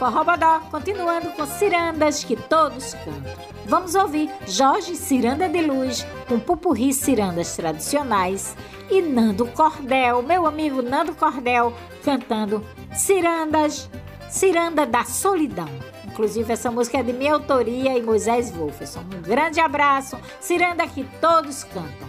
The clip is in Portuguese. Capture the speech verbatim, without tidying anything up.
Forrobodó, continuando com cirandas que todos cantam. Vamos ouvir Jorge Ciranda de Luz com Pupurri Cirandas Tradicionais e Nando Cordel, meu amigo Nando Cordel, cantando Cirandas, Ciranda da Solidão. Inclusive, essa música é de minha autoria e Moisés Wolferson. Um grande abraço, ciranda que todos cantam.